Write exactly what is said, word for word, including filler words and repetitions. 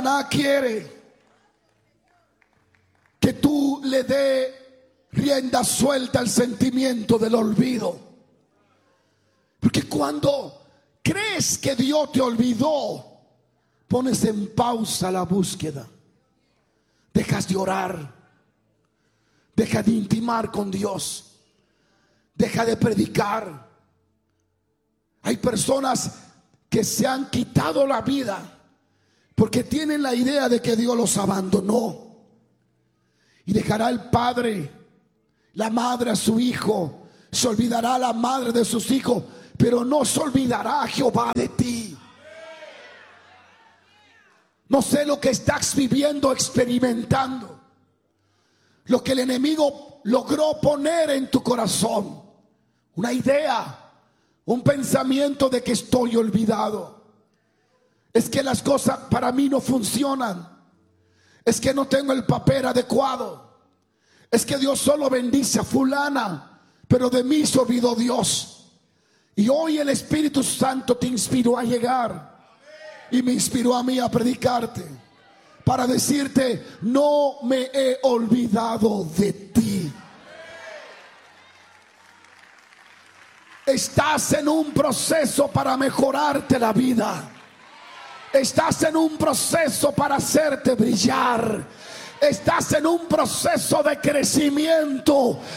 Satanás quiere que tú le dé rienda suelta al sentimiento del olvido. Porque cuando crees que Dios te olvidó, pones en pausa la búsqueda. Dejas de orar. Deja de intimar con Dios. Deja de predicar. Hay personas que se han quitado la vida porque tienen la idea de que Dios los abandonó. Y dejará el padre, la madre a su hijo. Se olvidará la madre de sus hijos, pero no se olvidará Jehová de ti. No sé lo que estás viviendo, experimentando. Lo que el enemigo logró poner en tu corazón. Una idea, un pensamiento de que estoy olvidado. Es que las cosas para mí no funcionan. Es que no tengo el papel adecuado. Es que Dios solo bendice a fulana, pero de mí se olvidó Dios. Y hoy el Espíritu Santo te inspiró a llegar. Y me inspiró a mí a predicarte. Para decirte, no me he olvidado de ti. Estás en un proceso para mejorarte la vida. Estás en un proceso para hacerte brillar. Estás en un proceso de crecimiento